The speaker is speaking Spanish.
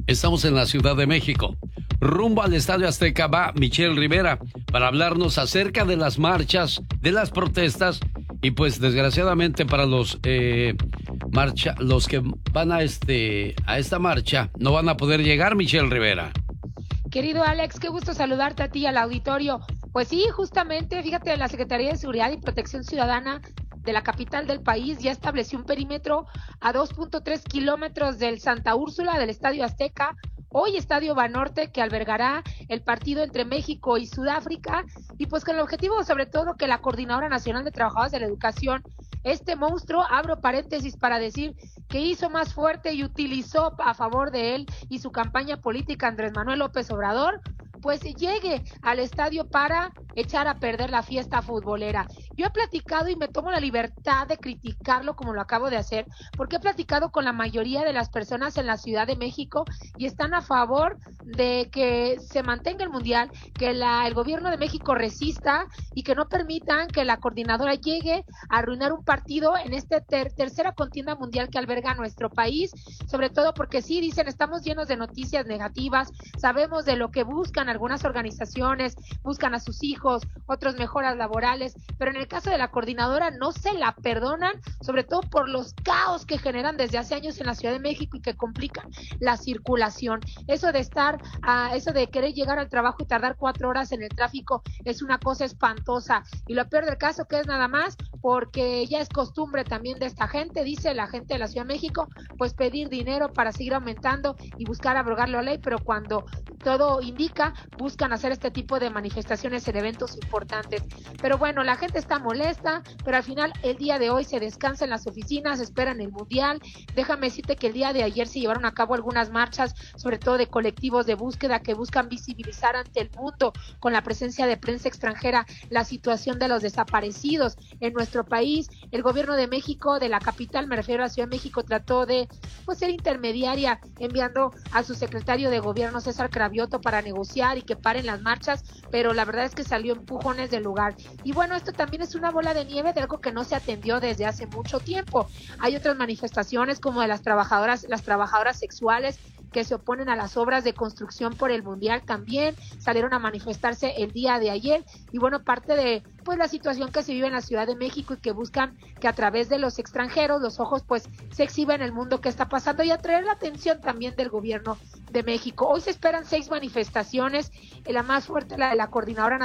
Estamos en la Ciudad de México. Rumbo al Estadio Azteca va Michelle Rivera para hablarnos acerca de las marchas, de las protestas y pues desgraciadamente para los que van a esta marcha no van a poder llegar, Michelle Rivera. Querido Alex, qué gusto saludarte a ti y al auditorio. Pues sí, justamente, fíjate, la Secretaría de Seguridad y Protección Ciudadana de la capital del país ya estableció un perímetro a 2.3 kilómetros del Santa Úrsula, del Estadio Azteca, hoy Estadio Banorte, que albergará el partido entre México y Sudáfrica, y pues con el objetivo sobre todo que la Coordinadora Nacional de Trabajadores de la Educación, este monstruo, abro paréntesis para decir que hizo más fuerte y utilizó a favor de él y su campaña política Andrés Manuel López Obrador, pues llegue al estadio para echar a perder la fiesta futbolera. Yo he platicado y me tomo la libertad de criticarlo como lo acabo de hacer, porque he platicado con la mayoría de las personas en la Ciudad de México y están a favor de que se mantenga el Mundial, que el gobierno de México resista y que no permitan que la coordinadora llegue a arruinar un partido en esta tercera contienda mundial que alberga nuestro país, sobre todo porque sí, dicen, estamos llenos de noticias negativas, sabemos de lo que buscan algunas organizaciones, buscan a sus hijos, otros mejoras laborales, pero en el caso de la coordinadora no se la perdonan, sobre todo por los caos que generan desde hace años en la Ciudad de México y que complican la circulación. Eso de querer llegar al trabajo y tardar 4 horas en el tráfico es una cosa espantosa, y lo peor del caso que es nada más porque ya es costumbre también de esta gente, dice la gente de la Ciudad de México, pues pedir dinero para seguir aumentando y buscar abrogar la ley, pero cuando todo indica, buscan hacer este tipo de manifestaciones en eventos importantes. Pero bueno, la gente está molesta, pero al final el día de hoy se descansa en las oficinas, esperan el Mundial. Déjame decirte que el día de ayer se llevaron a cabo algunas marchas, sobre todo de colectivos de búsqueda que buscan visibilizar ante el mundo, con la presencia de prensa extranjera, la situación de los desaparecidos en nuestro país. El gobierno de México, de la capital, me refiero a la Ciudad de México, trató de ser intermediaria, enviando a su secretario de gobierno, César Cravioto, para negociar y que paren las marchas, pero la verdad es que salió empujones del lugar. Y bueno, esto también es una bola de nieve de algo que no se atendió desde hace mucho tiempo. Hay otras manifestaciones como de las trabajadoras sexuales que se oponen a las obras de construcción por el Mundial, también salieron a manifestarse el día de ayer, y bueno, parte de la situación que se vive en la Ciudad de México y que buscan que a través de los extranjeros los ojos se exhiben el mundo que está pasando y atraer la atención también del gobierno de México. Hoy se esperan 6 manifestaciones, la más fuerte, la de la Coordinadora